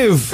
Drive.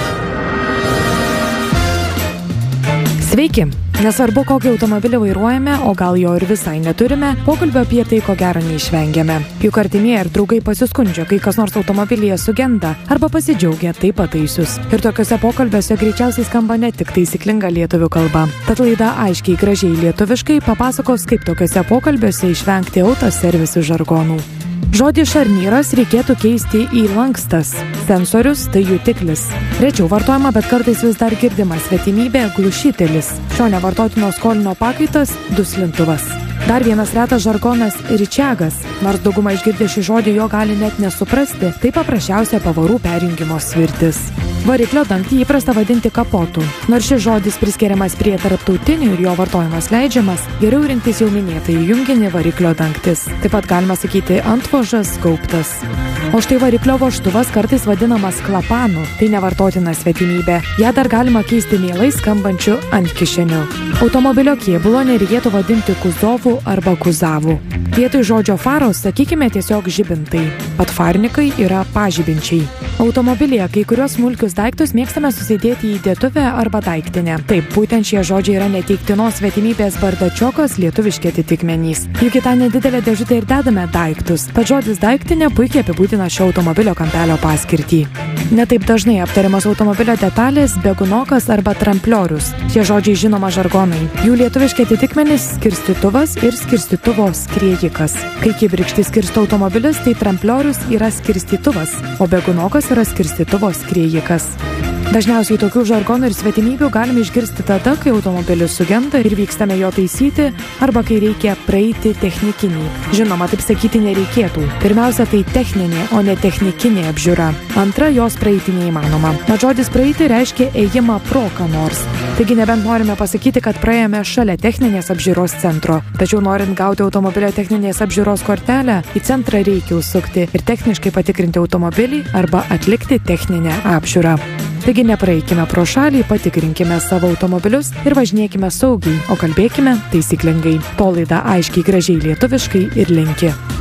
Sveiki! Nesvarbu, kokį automobilį vairuojame, o gal jo ir visai neturime, pokalbio apie tai ko gero neišvengiame. Juk artimieji ir draugai pasiskundžia, kai kas nors automobilyje sugenda arba pasidžiaugia tai pataisius. Ir tokiuose pokalbiuose greičiausiai skamba ne tik taisyklinga lietuvių kalba. Tad laida aiškiai gražiai lietuviškai papasakos, kaip tokiuose pokalbiuose išvengti autoservisų žargonų. Žodį šarnyras reikėtų keisti į lankstas. Sensorius tai jutiklis. Rečiau vartojama, bet kartais vis dar girdimas svetimybė glušitelis. Šio nevartotino skolinio pakaitas duslintuvas. Dar vienas retas žargonas ričiagas. Nors dauguma išgirdę šį žodį jo gali net nesuprasti, tai paprasčiausia pavarų perjungimo svirtis. Variklio dangtį įprasta vadinti kapotu. Nors šis žodis priskiriamas prie tarptautinių ir jo vartojimas leidžiamas, geriau rinktis jau minėtąjį junginį variklio dangtis. Taip pat galima sakyti antvožas, gaubtas. O štai variklio vožtuvas kartais vadinamas klapanu, tai nevartotina svetimybė. Ja dar galima keisti mielai skambančiu antkišeniu. Automobilio kėbulo nereikėtų vadinti kuzovu arba kuzavu. Vietoj žodžio faros sakykime tiesiog žibintai. Patfarnikai yra pažibinčiai. Automobilyje kai kurios smulkius daiktus mėgstame susidėti į dėtuvę arba daiktinę. Taip, būtent šie žodžiai yra neteiktinos svetimybės bardačiokas lietuviški atitikmenys. Juk į tą nedidelę dėžutę ir dedame daiktus. Tad žodis daiktinė puikiai apibūdina šio automobilio kampelio paskirtį. Netaip dažnai aptariamas automobilio detalės begunokas arba trampliorius. Šie žodžiai žinoma žargonai. Jų lietuviški atitikmenys skirstytuvas ir skirstytuvo skriejikas. Kai kibirkštį skirsto automobilis, tai trampliorius yra skirstytuvas, o begunokas yra skirstytuvo skriejikas. Dažniausiai tokių žargonų ir svetimybių galime išgirsti tada, kai automobilis sugenda ir vykstame jo taisyti, arba kai reikia praeiti technikinį. Žinoma, taip sakyti nereikėtų. Pirmiausia, tai techninė, o ne technikinė apžiūra. Antra, jos praeiti neįmanoma. Mat žodis praeiti reiškia ėjimą pro ką nors. Taigi nebent norime pasakyti, kad praėjome šalia techninės apžiūros centro. Tačiau norint gauti automobilio techninės apžiūros kortelę, į centrą reikia užsukti ir techniškai patikrinti automobilį arba atlikti techninę apžiūrą. Taigi nepraeikime pro šalį, patikrinkime savo automobilius ir važinėkime saugiai, o kalbėkime taisyklingai. To laida aiškiai gražiai lietuviškai ir linki.